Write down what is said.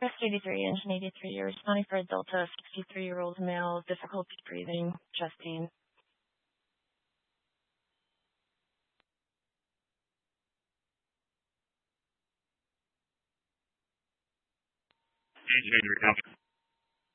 Risk 83, engine 83. You're responding for a Delta 63-year-old male, difficulty breathing, chest pain. Engine 83,